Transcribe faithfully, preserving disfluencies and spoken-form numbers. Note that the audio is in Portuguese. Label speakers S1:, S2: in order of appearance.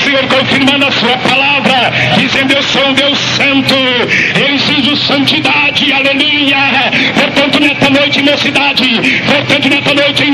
S1: Senhor, confirmando a sua palavra, dizendo: eu sou um Deus santo, eu exijo santidade, aleluia. Portanto, nesta noite, mocidade, portanto, nesta noite, em